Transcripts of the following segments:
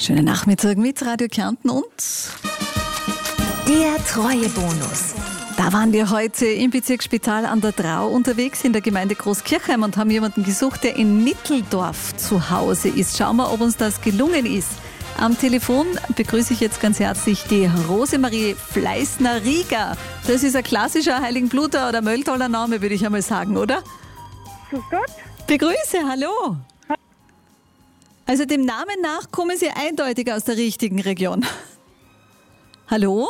Schönen Nachmittag mit Radio Kärnten und der Treuebonus. Da waren wir heute im Bezirksspital an der Drau unterwegs in der Gemeinde Großkirchheim und haben jemanden gesucht, der in Mitteldorf zu Hause ist. Schauen wir, ob uns das gelungen ist. Am Telefon begrüße ich jetzt ganz herzlich die Rosemarie Fleißner-Rieger. Das ist ein klassischer Heiligenbluter oder Mölltaler Name, würde ich einmal sagen, oder? Grüß Gott. Begrüße, hallo. Also dem Namen nach kommen Sie eindeutig aus der richtigen Region. Hallo?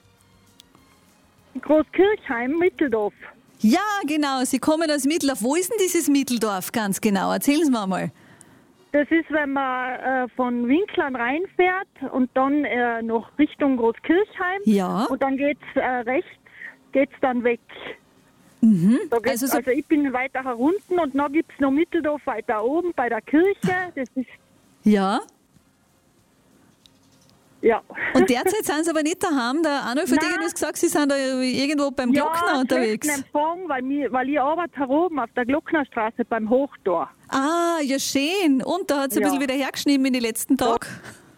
Großkirchheim, Mitteldorf. Ja, genau, Sie kommen aus Mitteldorf. Wo ist denn dieses Mitteldorf ganz genau? Erzählen Sie mir mal. Das ist, wenn man von Winklern reinfährt und dann noch Richtung Großkirchheim. Ja. Und dann geht's rechts, geht's dann weg. Mhm. Da geht's, Also also ich bin weiter herunten und dann gibt's noch Mitteldorf weiter oben bei der Kirche. Das ist, ja. ja. Und derzeit sind Sie aber nicht daheim. Der Arnold von Degen hat gesagt, Sie sind da irgendwo beim Glockner unterwegs. Ja, Empfang, weil ich arbeite hier oben auf der Glocknerstraße beim Hochtor. Ah, ja schön. Und da hat es ein bisschen wieder hergeschnitten in den letzten Tagen.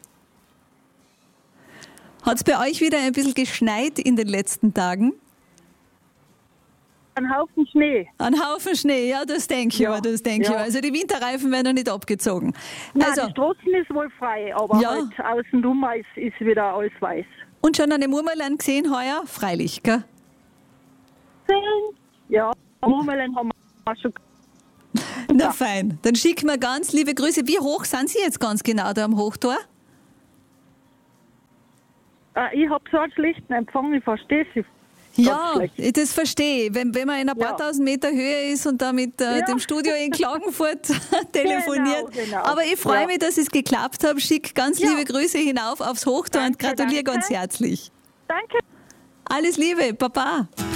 Hat es bei euch wieder ein bisschen geschneit in den letzten Tagen? Ein Haufen Schnee. Ein Haufen Schnee, ja, das denke ich aber, das denke ich aber. Also die Winterreifen werden noch nicht abgezogen. Nein, Also, die Straßen ist wohl frei, aber Ja. halt außenrum ist wieder alles weiß. und schon eine Murmeln gesehen heuer? Freilich, gell? Ja, Murmeln haben wir schon. Na fein, dann schicken wir ganz liebe Grüße. Wie hoch sind Sie jetzt ganz genau da am Hochtor? Ich habe so einen schlechten Empfang, ich verstehe sie. Ja, schlecht. das verstehe ich. Wenn man in ein paar tausend Meter Höhe ist und da mit dem Studio in Klagenfurt telefoniert. Genau. Aber ich freue mich, dass es geklappt hat. Schick ganz Ja. liebe Grüße hinauf aufs Hochtor und Danke, gratuliere danke. ganz herzlich. Danke. Alles Liebe, Baba.